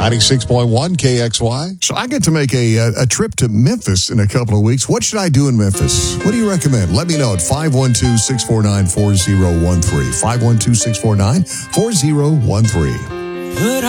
96.1 KXY. So I get to make a trip to Memphis in a couple of weeks. What should I do in Memphis? What do you recommend? Let me know at 512-649-4013. 512-649-4013.